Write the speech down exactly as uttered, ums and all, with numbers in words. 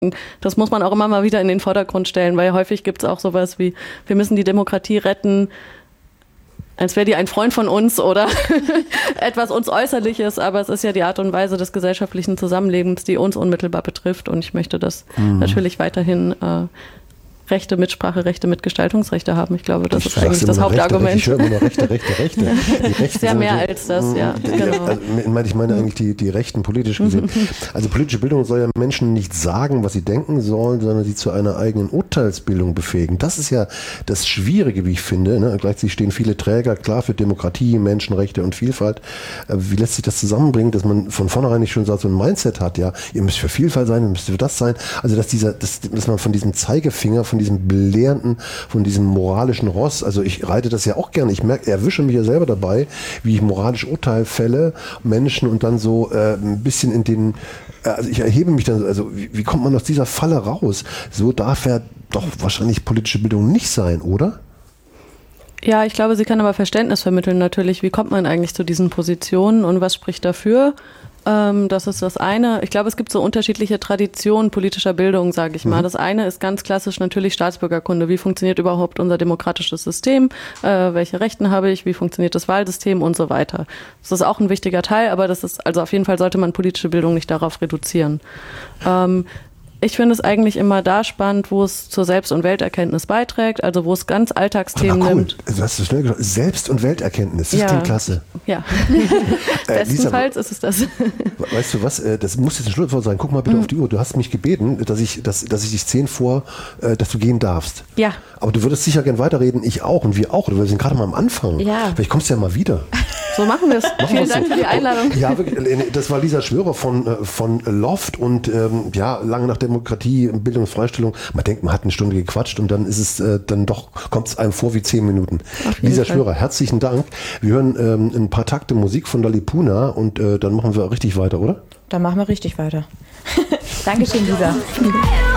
das muss man auch immer mal wieder in den Vordergrund stellen, weil häufig gibt es auch sowas wie, wir müssen die Demokratie retten, als wäre die ein Freund von uns oder etwas uns Äußerliches, aber es ist ja die Art und Weise des gesellschaftlichen Zusammenlebens, die uns unmittelbar betrifft und ich möchte das mhm. natürlich weiterhin äh, Rechte Mitsprache, Rechte Mitgestaltungsrechte haben. Ich glaube, das ich ist eigentlich das Hauptargument. Ich höre immer nur Rechte, Rechte, Rechte. Die Rechte Sehr mehr so, als das, ja. Genau. Also, ich meine eigentlich die, die Rechten politisch gesehen. Also politische Bildung soll ja Menschen nicht sagen, was sie denken sollen, sondern sie zu einer eigenen Urteilsbildung befähigen. Das ist ja das Schwierige, wie ich finde. Ne? Gleichzeitig stehen viele Träger klar für Demokratie, Menschenrechte und Vielfalt. Wie lässt sich das zusammenbringen, dass man von vornherein nicht schon so ein Mindset hat, ja, ihr müsst für Vielfalt sein, ihr müsst für das sein. Also dass dieser, dass, dass man von diesem Zeigefinger, von diesem Belehrenden, von diesem moralischen Ross, also ich reite das ja auch gerne, ich merke, erwische mich ja selber dabei, wie ich moralisch Urteil fälle, Menschen und dann so äh, ein bisschen in den, äh, also ich erhebe mich dann, also wie, wie kommt man aus dieser Falle raus? So darf ja doch wahrscheinlich politische Bildung nicht sein, oder? Ja, ich glaube, sie kann aber Verständnis vermitteln natürlich, wie kommt man eigentlich zu diesen Positionen und was spricht dafür? Ähm, das ist das eine. Ich glaube, es gibt so unterschiedliche Traditionen politischer Bildung, sage ich mal. Mhm. Das eine ist ganz klassisch natürlich Staatsbürgerkunde. Wie funktioniert überhaupt unser demokratisches System? Äh, welche Rechten habe ich? Wie funktioniert das Wahlsystem und so weiter? Das ist auch ein wichtiger Teil, aber das ist, also auf jeden Fall sollte man politische Bildung nicht darauf reduzieren. Ähm, Ich finde es eigentlich immer da spannend, wo es zur Selbst- und Welterkenntnis beiträgt, also wo es ganz Alltagsthemen cool. nimmt. Also hast du schnell gesagt, Selbst- und Welterkenntnis, das ja. klingt klasse. Ja, äh, bestenfalls Lisa, ist es das. Weißt du was, das muss jetzt ein Schlusswort sein. Guck mal bitte mhm. auf die Uhr. Du hast mich gebeten, dass ich, dass, dass ich dich zehn vor, dass du gehen darfst. Ja. Aber du würdest sicher gern weiterreden, ich auch und wir auch. Wir sind gerade mal am Anfang. Ja. Vielleicht kommst du ja mal wieder. So machen wir es. Vielen Dank so. für die Einladung. Ja, das war Lisa Schwörer von, von Loft und ähm, ja, lange nach Demokratie, Bildungsfreistellung. Man denkt, man hat eine Stunde gequatscht und dann ist es äh, dann doch, kommt es einem vor wie zehn Minuten. Lisa Fall. Schwörer, herzlichen Dank. Wir hören ähm, ein paar Takte Musik von Lalipuna und äh, dann machen wir richtig weiter, oder? Dann machen wir richtig weiter. Dankeschön, Lisa.